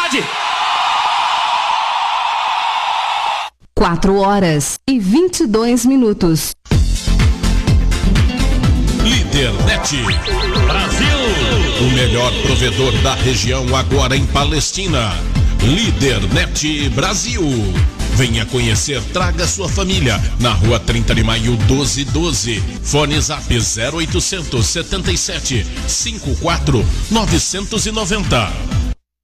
cidade. 4h22. Lídernet Brasil, o melhor provedor da região agora em Palestina. Lídernet Brasil. Venha conhecer, traga sua família. Na rua 30 de maio 1212. Fone Zap 0800 77 54 990.